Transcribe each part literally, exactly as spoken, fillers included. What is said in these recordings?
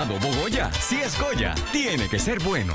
Adobo Goya, si es Goya, tiene que ser bueno.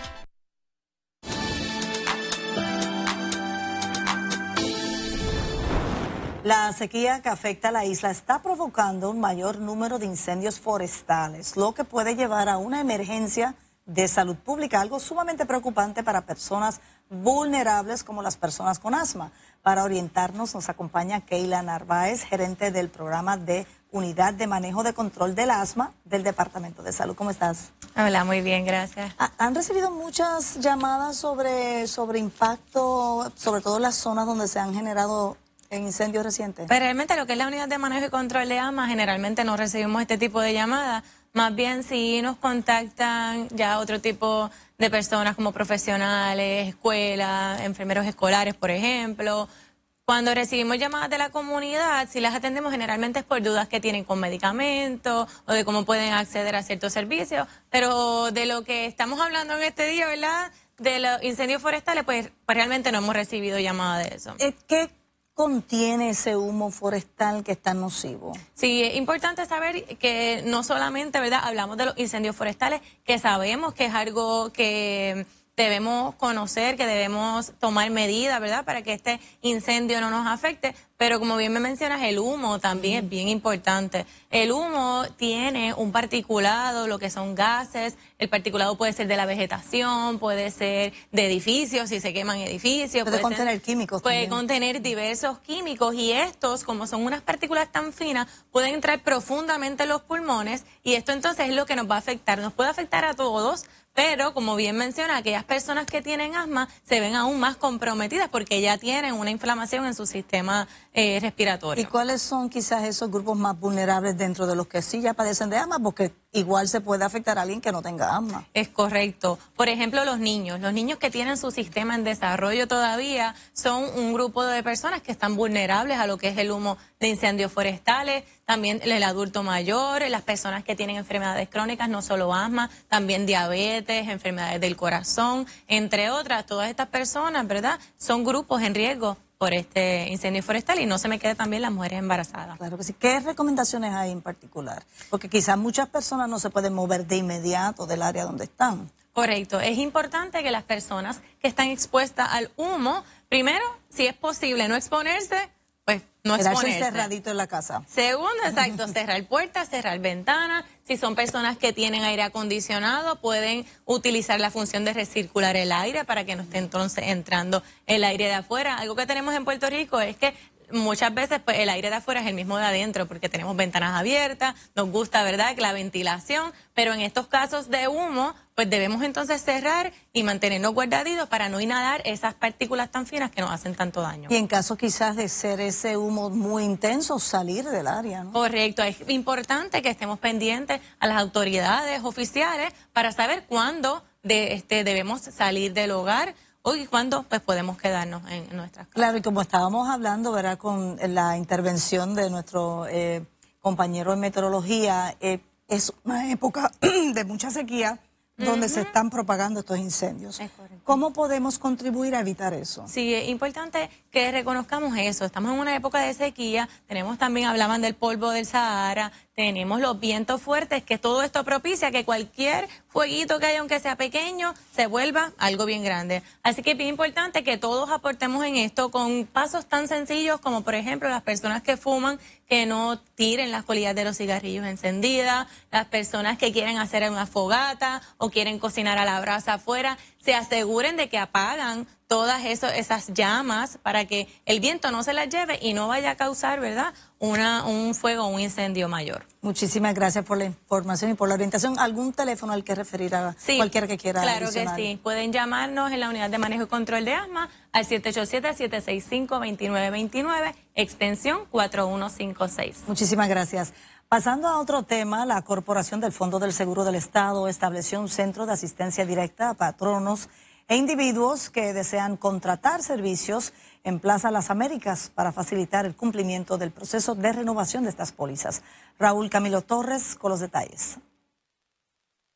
La sequía que afecta a la isla está provocando un mayor número de incendios forestales, lo que puede llevar a una emergencia de salud pública, algo sumamente preocupante para personas vulnerables como las personas con asma. Para orientarnos nos acompaña Keila Narváez, gerente del programa de Unidad de Manejo de Control del Asma del Departamento de Salud. ¿Cómo estás? Hola, muy bien, gracias. ¿Han recibido muchas llamadas sobre, sobre impacto, sobre todo en las zonas donde se han generado en incendios recientes? Pues realmente lo que es la unidad de manejo y control de asma, generalmente no recibimos este tipo de llamadas. Más bien si nos contactan ya otro tipo de personas como profesionales, escuelas, enfermeros escolares, por ejemplo. Cuando recibimos llamadas de la comunidad, si las atendemos generalmente es por dudas que tienen con medicamentos o de cómo pueden acceder a ciertos servicios. Pero de lo que estamos hablando en este día, ¿verdad? De los incendios forestales, pues, pues realmente no hemos recibido llamadas de eso. ¿Qué contiene ese humo forestal que es tan nocivo? Sí, es importante saber que no solamente, ¿verdad?, hablamos de los incendios forestales, que sabemos que es algo que debemos conocer, que debemos tomar medidas, ¿verdad?, para que este incendio no nos afecte, pero como bien me mencionas, el humo también mm. es bien importante. El humo tiene un particulado, lo que son gases, el particulado puede ser de la vegetación, puede ser de edificios, si se queman edificios. Puede, puede contener ser, químicos Puede también. contener diversos químicos y estos, como son unas partículas tan finas, pueden entrar profundamente en los pulmones y esto entonces es lo que nos va a afectar. Nos puede afectar a todos, pero como bien menciona, aquellas personas que tienen asma se ven aún más comprometidas porque ya tienen una inflamación en su sistema eh, respiratorio. ¿Y cuáles son quizás esos grupos más vulnerables dentro de los que sí ya padecen de asma? Porque igual se puede afectar a alguien que no tenga asma. Es correcto. Por ejemplo, los niños. Los niños que tienen su sistema en desarrollo todavía son un grupo de personas que están vulnerables a lo que es el humo de incendios forestales. También el adulto mayor, las personas que tienen enfermedades crónicas, no solo asma, también diabetes, enfermedades del corazón, entre otras. Todas estas personas, ¿verdad?, son grupos en riesgo por este incendio forestal y no se me quede también las mujeres embarazadas. Claro que sí. ¿Qué recomendaciones hay en particular? Porque quizás muchas personas no se pueden mover de inmediato del área donde están. Correcto. Es importante que las personas que están expuestas al humo, primero, si es posible no exponerse, pues no Quedarse exponerse. encerradito en la casa. Segundo, exacto, cerrar puertas, cerrar ventanas. Si son personas que tienen aire acondicionado, pueden utilizar la función de recircular el aire para que no esté entonces entrando el aire de afuera. Algo que tenemos en Puerto Rico es que muchas veces pues el aire de afuera es el mismo de adentro porque tenemos ventanas abiertas, nos gusta, ¿verdad?, que la ventilación, pero en estos casos de humo, pues debemos entonces cerrar y mantenernos guardaditos para no inhalar esas partículas tan finas que nos hacen tanto daño. Y en caso quizás de ser ese humo muy intenso, salir del área, ¿no? Correcto, es importante que estemos pendientes a las autoridades oficiales para saber cuándo de, este, debemos salir del hogar, hoy cuándo pues podemos quedarnos en, en nuestras casas. Claro, y como estábamos hablando, ¿verdad?, con la intervención de nuestro eh, compañero en meteorología, eh, es una época de mucha sequía donde uh-huh. se están propagando estos incendios. ¿Cómo podemos contribuir a evitar eso? Sí, es importante que reconozcamos eso. Estamos en una época de sequía, tenemos también, hablaban del polvo del Sahara, tenemos los vientos fuertes, que todo esto propicia que cualquier fueguito que haya, aunque sea pequeño, se vuelva algo bien grande. Así que es bien importante que todos aportemos en esto con pasos tan sencillos como, por ejemplo, las personas que fuman, que no tiren las colillas de los cigarrillos encendidas, las personas que quieren hacer una fogata o quieren cocinar a la brasa afuera, se aseguren de que apagan todas eso, esas llamas para que el viento no se las lleve y no vaya a causar, ¿verdad?, una, un fuego o un incendio mayor. Muchísimas gracias por la información y por la orientación. ¿Algún teléfono al que referir a sí, cualquiera que quiera claro adicional? que sí. Pueden llamarnos en la unidad de manejo y control de asma al siete ocho siete, siete seis cinco, dos nueve dos nueve, extensión cuatro uno cinco seis. Muchísimas gracias. Pasando a otro tema, la Corporación del Fondo del Seguro del Estado estableció un centro de asistencia directa a patronos e individuos que desean contratar servicios en Plaza Las Américas para facilitar el cumplimiento del proceso de renovación de estas pólizas. Raúl Camilo Torres con los detalles.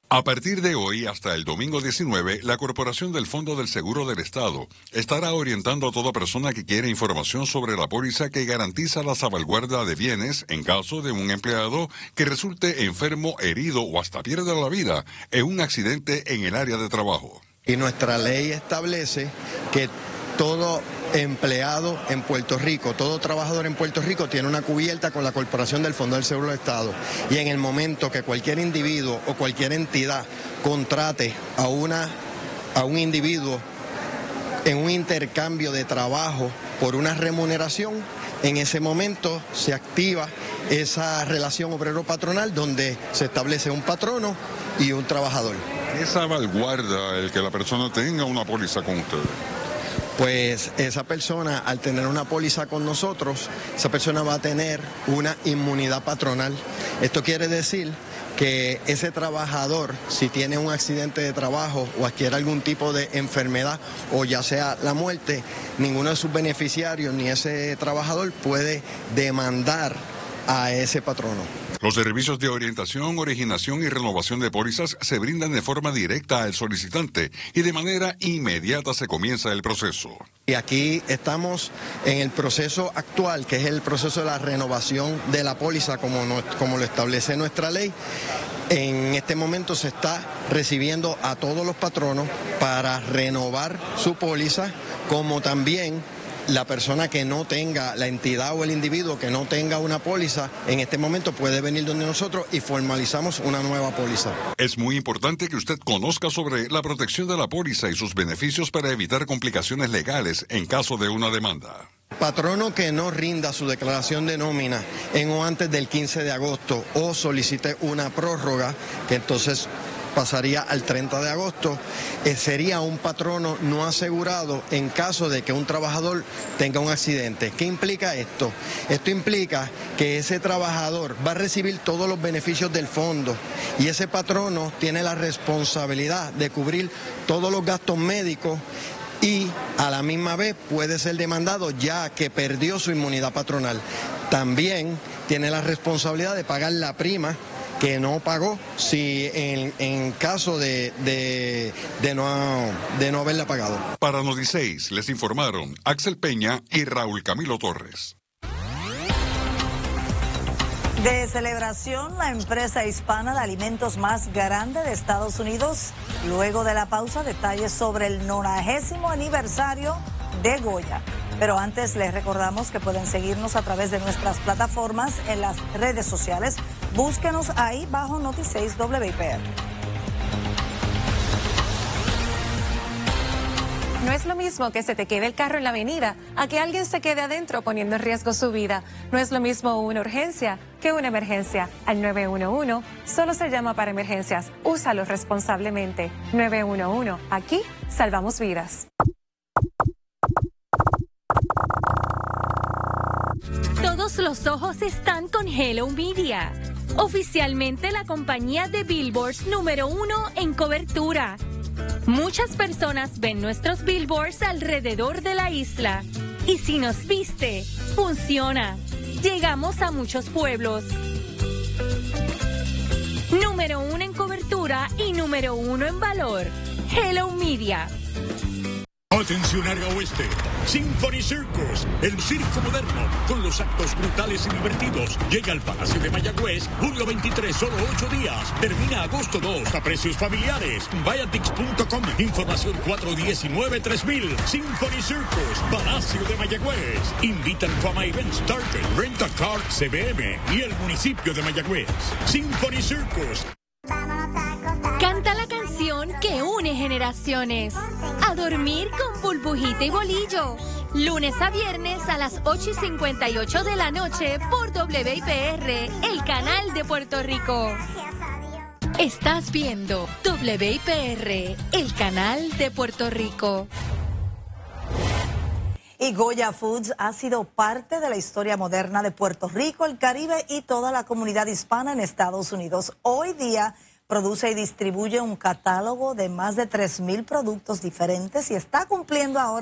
A partir de hoy hasta el domingo diecinueve, la Corporación del Fondo del Seguro del Estado estará orientando a toda persona que quiera información sobre la póliza que garantiza la salvaguarda de bienes en caso de un empleado que resulte enfermo, herido o hasta pierda la vida en un accidente en el área de trabajo. Y nuestra ley establece que todo empleado en Puerto Rico, todo trabajador en Puerto Rico tiene una cubierta con la Corporación del Fondo del Seguro del Estado. Y en el momento que cualquier individuo o cualquier entidad contrate a, una, a un individuo en un intercambio de trabajo por una remuneración, en ese momento se activa esa relación obrero-patronal donde se establece un patrono y un trabajador. ¿Qué salvaguarda el que la persona tenga una póliza con ustedes? Pues esa persona, al tener una póliza con nosotros, esa persona va a tener una inmunidad patronal. Esto quiere decir que ese trabajador, si tiene un accidente de trabajo o adquiere algún tipo de enfermedad o ya sea la muerte, ninguno de sus beneficiarios ni ese trabajador puede demandar a ese patrono. Los servicios de orientación, originación y renovación de pólizas se brindan de forma directa al solicitante y de manera inmediata se comienza el proceso. Y aquí estamos en el proceso actual, que es el proceso de la renovación de la póliza como, no, como lo establece nuestra ley. En este momento se está recibiendo a todos los patronos para renovar su póliza, como también la persona que no tenga, la entidad o el individuo que no tenga una póliza, en este momento puede venir donde nosotros y formalizamos una nueva póliza. Es muy importante que usted conozca sobre la protección de la póliza y sus beneficios para evitar complicaciones legales en caso de una demanda. Patrono que no rinda su declaración de nómina en o antes del quince de agosto o solicite una prórroga, que entonces pasaría al treinta de agosto, eh, sería un patrono no asegurado en caso de que un trabajador tenga un accidente. ¿Qué implica esto? Esto implica que ese trabajador va a recibir todos los beneficios del fondo y ese patrono tiene la responsabilidad de cubrir todos los gastos médicos y a la misma vez puede ser demandado ya que perdió su inmunidad patronal. También tiene la responsabilidad de pagar la prima que no pagó si en, en caso de, de, de, no, de no haberla pagado. Para Noti seis les informaron Axel Peña y Raúl Camilo Torres. De celebración, la empresa hispana de alimentos más grande de Estados Unidos. Luego de la pausa, detalles sobre el nonagésimo aniversario de Goya. Pero antes les recordamos que pueden seguirnos a través de nuestras plataformas en las redes sociales. Búsquenos ahí bajo Noti seis W I P R. No es lo mismo que se te quede el carro en la avenida a que alguien se quede adentro poniendo en riesgo su vida. No es lo mismo una urgencia que una emergencia. Al nueve uno uno solo se llama para emergencias. Úsalo responsablemente. nueve uno uno. Aquí salvamos vidas. Todos los ojos están con Hello Media, oficialmente la compañía de billboards número uno en cobertura. Muchas personas ven nuestros billboards alrededor de la isla. Y si nos viste, funciona. Llegamos a muchos pueblos. Número uno en cobertura y número uno en valor. Hello Media. Atención área oeste, Symphony Circus, el circo moderno, con los actos brutales y divertidos. Llega al Palacio de Mayagüez, julio veintitrés, solo ocho días. Termina agosto dos, a precios familiares. Viatix punto com, información cuatro uno nueve tres mil. Symphony Circus, Palacio de Mayagüez. Invitan Fama Events, Target, Rent a Car, C B M y el municipio de Mayagüez. Symphony Circus. Canta la canción que une generaciones. A dormir con burbujita y bolillo. Lunes a viernes a las ocho y cincuenta y ocho de la noche por W I P R, el canal de Puerto Rico. Estás viendo W I P R, el canal de Puerto Rico. Y Goya Foods ha sido parte de la historia moderna de Puerto Rico, el Caribe y toda la comunidad hispana en Estados Unidos. Hoy día produce y distribuye un catálogo de más de tres mil productos diferentes y está cumpliendo ahora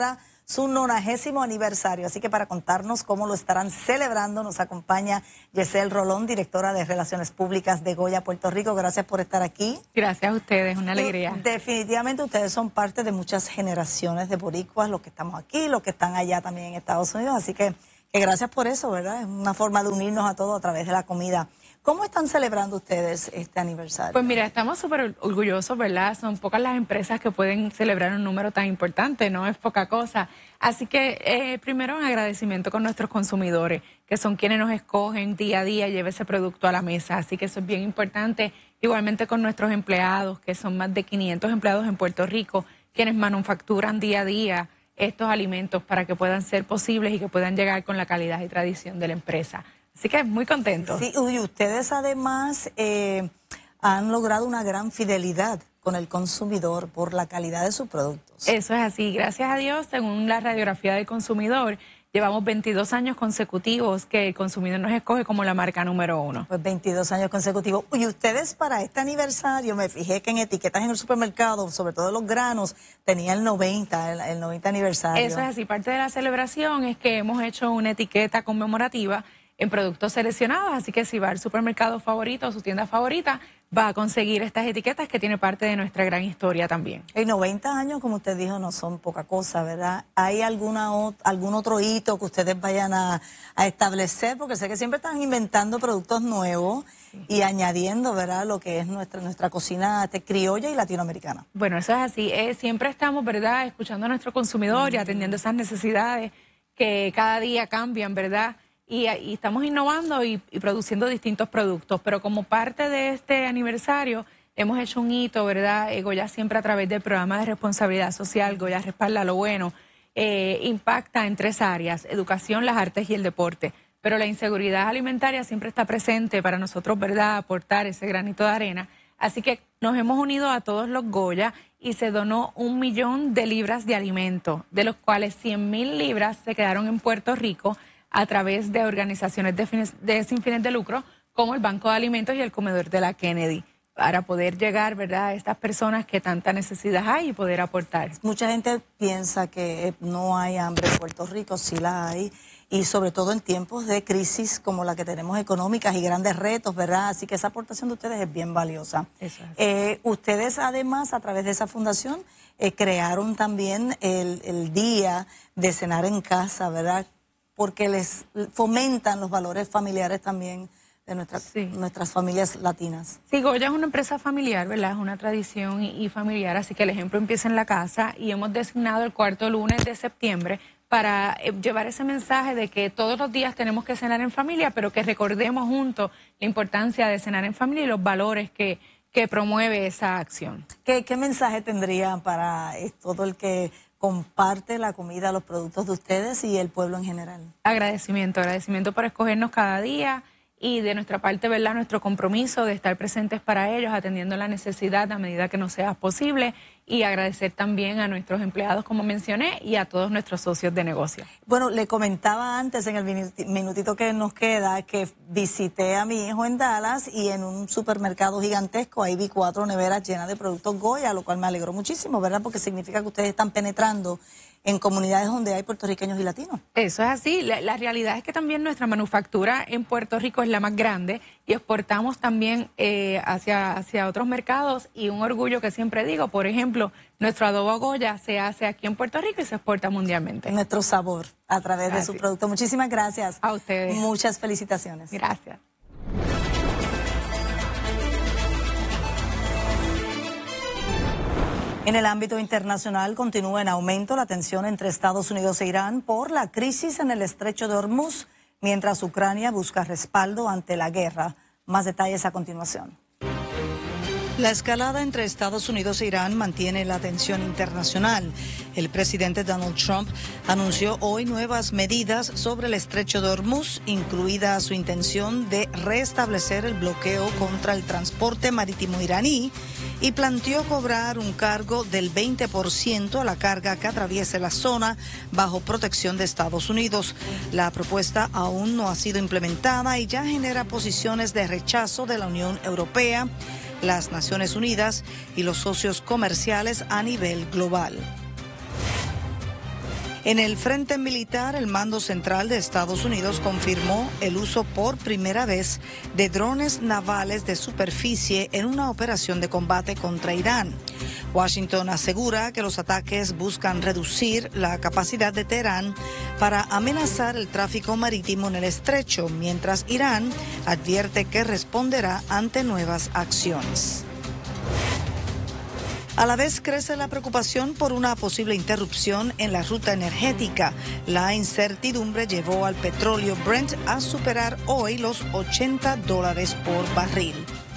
su nonagésimo aniversario. Así que para contarnos cómo lo estarán celebrando, nos acompaña Yesel Rolón, directora de Relaciones Públicas de Goya Puerto Rico. Gracias por estar aquí. Gracias a ustedes, una alegría. Y definitivamente ustedes son parte de muchas generaciones de boricuas, los que estamos aquí, los que están allá también en Estados Unidos. Así que, que gracias por eso, ¿verdad? Es una forma de unirnos a todos a través de la comida. ¿Cómo están celebrando ustedes este aniversario? Pues mira, estamos súper orgullosos, ¿verdad? Son pocas las empresas que pueden celebrar un número tan importante, no es poca cosa. Así que eh, primero un agradecimiento con nuestros consumidores, que son quienes nos escogen día a día, lleve ese producto a la mesa. Así que eso es bien importante. Igualmente con nuestros empleados, que son más de quinientos empleados en Puerto Rico, quienes manufacturan día a día estos alimentos para que puedan ser posibles y que puedan llegar con la calidad y tradición de la empresa. Así que muy contentos. Sí, y ustedes además eh, han logrado una gran fidelidad con el consumidor por la calidad de sus productos. Eso es así, gracias a Dios, según la radiografía del consumidor, llevamos veintidós años consecutivos que el consumidor nos escoge como la marca número uno. Pues veintidós años consecutivos. Y ustedes para este aniversario, me fijé que en etiquetas en el supermercado, sobre todo los granos, tenían el noventa, el, el noventa aniversario. Eso es así, parte de la celebración es que hemos hecho una etiqueta conmemorativa en productos seleccionados, así que si va al supermercado favorito o su tienda favorita, va a conseguir estas etiquetas que tiene parte de nuestra gran historia también. Y noventa años, como usted dijo, no son poca cosa, ¿verdad? ¿Hay alguna algún otro hito que ustedes vayan a, a establecer? Porque sé que siempre están inventando productos nuevos sí. y añadiendo, ¿verdad?, lo que es nuestra nuestra cocina criolla y latinoamericana. Bueno, eso es así. Eh, siempre estamos, ¿verdad?, escuchando a nuestro consumidor y atendiendo esas necesidades que cada día cambian, ¿verdad?, Y, y estamos innovando y, y produciendo distintos productos, pero como parte de este aniversario hemos hecho un hito, ¿verdad? Eh, Goya siempre a través del programa de responsabilidad social, Goya Respalda lo Bueno, eh, impacta en tres áreas, educación, las artes y el deporte, pero la inseguridad alimentaria siempre está presente para nosotros, ¿verdad?, aportar ese granito de arena, así que nos hemos unido a todos los Goya y se donó un millón de libras de alimento, de los cuales cien mil libras se quedaron en Puerto Rico, a través de organizaciones de, fines, de sin fines de lucro, como el Banco de Alimentos y el Comedor de la Kennedy, para poder llegar, ¿verdad?, a estas personas que tanta necesidad hay y poder aportar. Mucha gente piensa que no hay hambre en Puerto Rico, sí la hay, y sobre todo en tiempos de crisis como la que tenemos económicas y grandes retos, ¿verdad? Así que esa aportación de ustedes es bien valiosa. Eso es. Eh, ustedes además, a través de esa fundación, eh, crearon también el, el día de cenar en casa, ¿verdad?, porque les fomentan los valores familiares también de nuestra, sí. nuestras familias latinas. Sí, Goya es una empresa familiar, ¿verdad? Es una tradición y, y familiar, así que el ejemplo empieza en la casa y hemos designado el cuarto lunes de septiembre para eh, llevar ese mensaje de que todos los días tenemos que cenar en familia, pero que recordemos juntos la importancia de cenar en familia y los valores que, que promueve esa acción. ¿Qué, qué mensaje tendría para eh, todo el que comparte la comida, los productos de ustedes y el pueblo en general? Agradecimiento, agradecimiento por escogernos cada día y de nuestra parte, ¿verdad?, nuestro compromiso de estar presentes para ellos, atendiendo la necesidad a medida que nos sea posible y agradecer también a nuestros empleados, como mencioné, y a todos nuestros socios de negocio. Bueno, le comentaba antes en el minutito que nos queda que visité a mi hijo en Dallas y en un supermercado gigantesco ahí vi cuatro neveras llenas de productos Goya, lo cual me alegró muchísimo, ¿verdad?, porque significa que ustedes están penetrando en comunidades donde hay puertorriqueños y latinos. Eso es así. La, la realidad es que también nuestra manufactura en Puerto Rico es la más grande y exportamos también eh, hacia, hacia otros mercados y un orgullo que siempre digo, por ejemplo, nuestro adobo Goya se hace aquí en Puerto Rico y se exporta mundialmente. Nuestro sabor a través gracias. de su producto. Muchísimas gracias. A ustedes. Muchas felicitaciones. Gracias. En el ámbito internacional continúa en aumento la tensión entre Estados Unidos e Irán por la crisis en el estrecho de Hormuz, mientras Ucrania busca respaldo ante la guerra. Más detalles a continuación. La escalada entre Estados Unidos e Irán mantiene la tensión internacional. El presidente Donald Trump anunció hoy nuevas medidas sobre el estrecho de Hormuz, incluida su intención de restablecer el bloqueo contra el transporte marítimo iraní, y planteó cobrar un cargo del veinte por ciento a la carga que atraviese la zona bajo protección de Estados Unidos. La propuesta aún no ha sido implementada y ya genera posiciones de rechazo de la Unión Europea, las Naciones Unidas y los socios comerciales a nivel global. En el frente militar, el Mando Central de Estados Unidos confirmó el uso por primera vez de drones navales de superficie en una operación de combate contra Irán. Washington asegura que los ataques buscan reducir la capacidad de Teherán para amenazar el tráfico marítimo en el estrecho, mientras Irán advierte que responderá ante nuevas acciones. A la vez crece la preocupación por una posible interrupción en la ruta energética. La incertidumbre llevó al petróleo Brent a superar hoy los ochenta dólares por barril.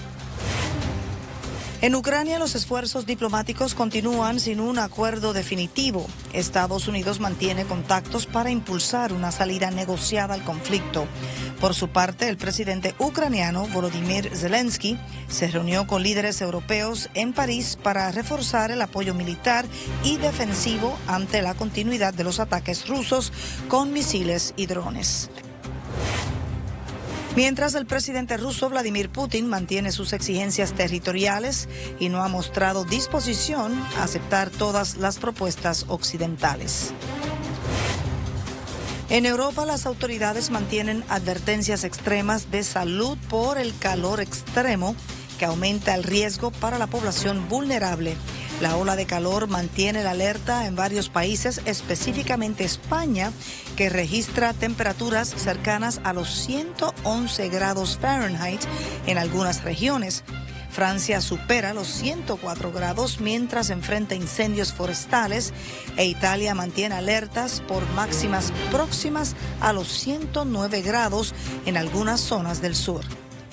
En Ucrania, los esfuerzos diplomáticos continúan sin un acuerdo definitivo. Estados Unidos mantiene contactos para impulsar una salida negociada al conflicto. Por su parte, el presidente ucraniano Volodymyr Zelensky se reunió con líderes europeos en París para reforzar el apoyo militar y defensivo ante la continuidad de los ataques rusos con misiles y drones. Mientras el presidente ruso Vladimir Putin mantiene sus exigencias territoriales y no ha mostrado disposición a aceptar todas las propuestas occidentales. En Europa, las autoridades mantienen advertencias extremas de salud por el calor extremo que aumenta el riesgo para la población vulnerable. La ola de calor mantiene la alerta en varios países, específicamente España, que registra temperaturas cercanas a los ciento once grados Fahrenheit en algunas regiones. Francia supera los ciento cuatro grados mientras enfrenta incendios forestales e Italia mantiene alertas por máximas próximas a los ciento nueve grados en algunas zonas del sur.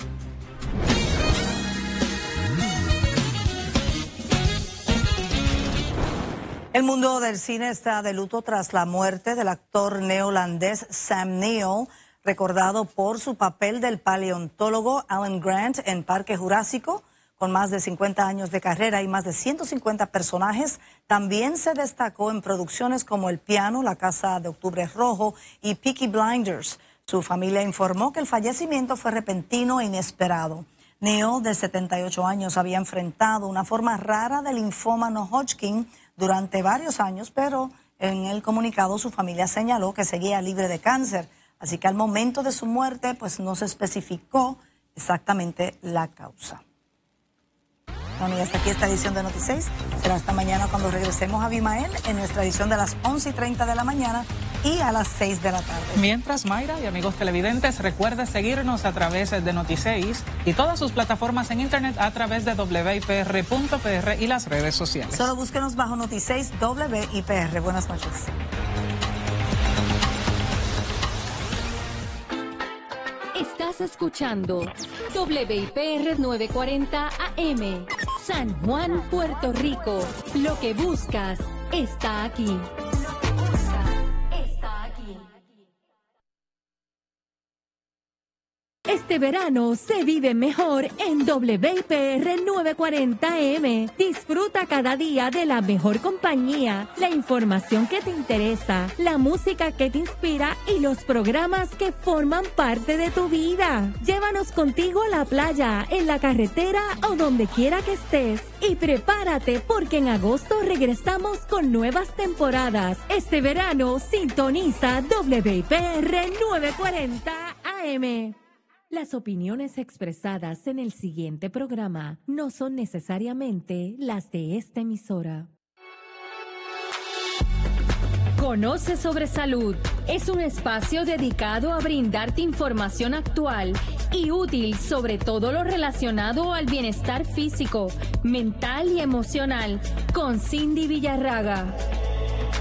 El mundo del cine está de luto tras la muerte del actor neozelandés Sam Neill, recordado por su papel del paleontólogo Alan Grant en Parque Jurásico. Con más de cincuenta años de carrera y más de ciento cincuenta personajes, también se destacó en producciones como El Piano, La Casa de Octubre Rojo y Peaky Blinders. Su familia informó que el fallecimiento fue repentino e inesperado. Neill, de setenta y ocho años, había enfrentado una forma rara de linfoma no Hodgkin durante varios años, pero en el comunicado su familia señaló que seguía libre de cáncer. Así que al momento de su muerte, pues no se especificó exactamente la causa. Bueno, y hasta aquí esta edición de Notiseis. Será hasta mañana cuando regresemos a Abimael en nuestra edición de las once y treinta de la mañana y a las seis de la tarde. Mientras, Mayra y amigos televidentes, recuerde seguirnos a través de Notiseis y todas sus plataformas en internet a través de w i p r punto p r y las redes sociales. Solo búsquenos bajo Notiseis W I P R. Buenas noches. Estás escuchando W I P R novecientos cuarenta A M, San Juan, Puerto Rico. Lo que buscas está aquí. Está aquí. Este verano se vive mejor en W I P R novecientos cuarenta A M. Disfruta cada día de la mejor compañía, la información que te interesa, la música que te inspira y los programas que forman parte de tu vida. Llévanos contigo a la playa, en la carretera o donde quiera que estés. Y prepárate porque en agosto regresamos con nuevas temporadas. Este verano sintoniza W I P R novecientos cuarenta A M. Las opiniones expresadas en el siguiente programa no son necesariamente las de esta emisora. Conoce sobre salud. Es un espacio dedicado a brindarte información actual y útil sobre todo lo relacionado al bienestar físico, mental y emocional con Cindy Villarraga.